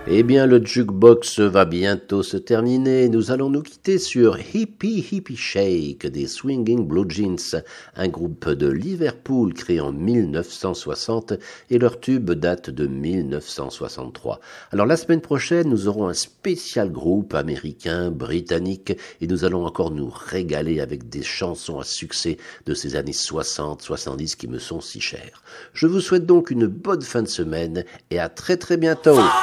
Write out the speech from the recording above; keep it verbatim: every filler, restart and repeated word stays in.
Eh bien, le jukebox va bientôt se terminer. Nous allons nous quitter sur Hippie Hippie Shake des Swinging Blue Jeans, un groupe de Liverpool créé en mille neuf cent soixante et leur tube date de mille neuf cent soixante-trois. Alors la semaine prochaine, nous aurons un spécial groupe américain, britannique et nous allons encore nous régaler avec des chansons à succès de ces années soixante soixante-dix qui me sont si chères. Je vous souhaite donc une bonne fin de semaine et à très très bientôt.